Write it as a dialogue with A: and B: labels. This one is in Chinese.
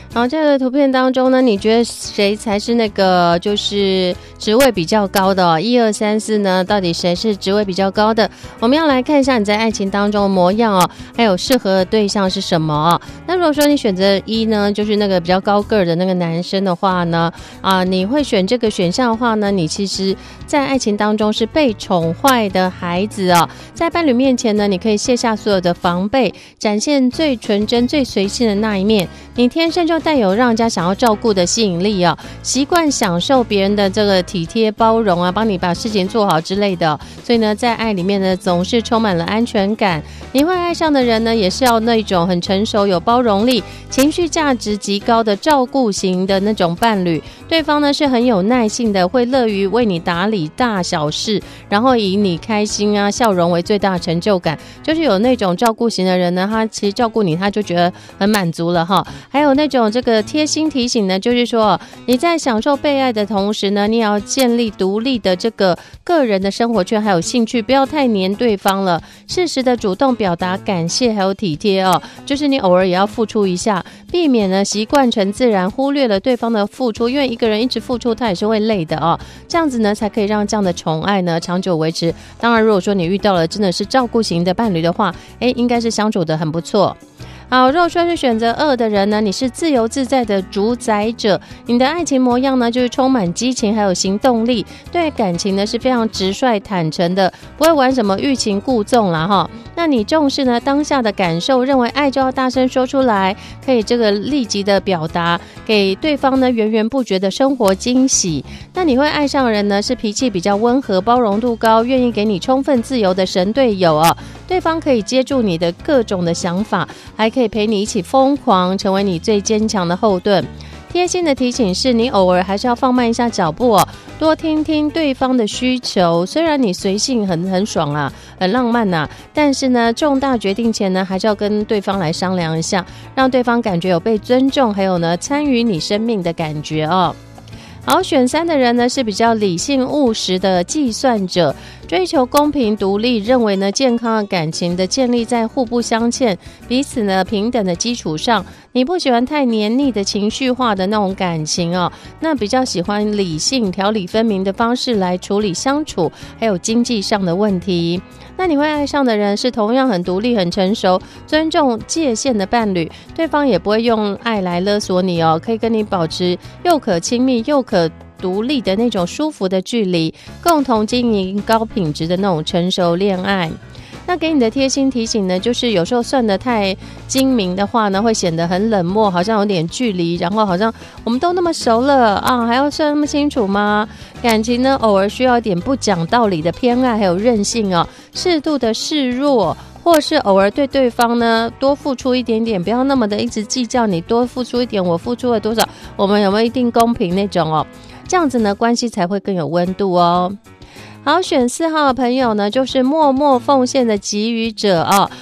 A: 好，这个图片当中呢，你觉得谁才是那个就是职位比较高的1、2、3、4呢？到底谁是职位比较高的？我们要来看一下你在爱情当中的模样哦，还有适合的对象是什么哦。那如果说你选择1呢，就是那个比较高个儿的那个男生的话呢，你会选这个选项的话呢，你其实在爱情当中是被宠坏的孩子哦。在伴侣面前呢，你可以卸下所有的防备，展现最纯真、最随性的那一面。你天生就带有让人家想要照顾的吸引力哦，习惯享受别人的这个体贴包容啊，帮你把事情做好之类的所以呢，在爱里面呢，总是充满了安全感。你会爱上的人呢，也是要那种很成熟、有包容力、情绪价值极高的照顾型的那种伴侣。对方呢是很有耐性的，会乐于为你打理大小事，然后以你开心啊、笑容为最大成就感。就是有那种照顾型的人呢，他其实照顾你，他就觉得很满足了哈。还有那种这个贴心提醒呢，就是说你在享受被爱的同时呢，你也要建立独立的这个个人的生活圈还有兴趣，不要太黏对方了，适时的主动表达感谢还有体贴哦，就是你偶尔也要付出一下，避免呢习惯成自然，忽略了对方的付出，因为一个人一直付出他也是会累的哦，这样子呢才可以让这样的宠爱呢长久维持。当然如果说你遇到了真的是照顾型的伴侣的话，应该是相处得很不错。好，如果说是选择2的人呢，你是自由自在的主宰者，你的爱情模样呢就是充满激情还有行动力，对感情呢是非常直率坦诚的，不会玩什么欲擒故纵啦哈。那你重视呢当下的感受，认为爱就要大声说出来，可以这个立即的表达，给对方呢源源不绝的生活惊喜。那你会爱上人呢是脾气比较温和、包容度高、愿意给你充分自由的神队友哦。对方可以接住你的各种的想法，还可以陪你一起疯狂，成为你最坚强的后盾。贴心的提醒是，你偶尔还是要放慢一下脚步哦，多听听对方的需求。虽然你随性很爽啊，很浪漫啊，但是呢，重大决定前呢，还是要跟对方来商量一下，让对方感觉有被尊重，还有呢，参与你生命的感觉哦。好，选3的人呢是比较理性务实的计算者，追求公平独立，认为呢健康的感情的建立在互不相欠、彼此呢平等的基础上。你不喜欢太黏腻的情绪化的那种感情哦，那比较喜欢理性、条理分明的方式来处理相处，还有经济上的问题。那你会爱上的人是同样很独立、很成熟、尊重界限的伴侣，对方也不会用爱来勒索你哦，可以跟你保持又可亲密又可独立的那种舒服的距离，共同经营高品质的那种成熟恋爱。那给你的贴心提醒呢，就是有时候算得太精明的话呢，会显得很冷漠，好像有点距离，然后好像我们都那么熟了啊，还要算那么清楚吗？感情呢，偶尔需要一点不讲道理的偏爱还有任性哦，适度的示弱，或是偶尔对对方呢多付出一点点，不要那么的一直计较你多付出一点，我付出了多少，我们有没有一定公平那种哦，这样子呢关系才会更有温度哦。好，选4号的朋友呢，就是默默奉献的给予者哦。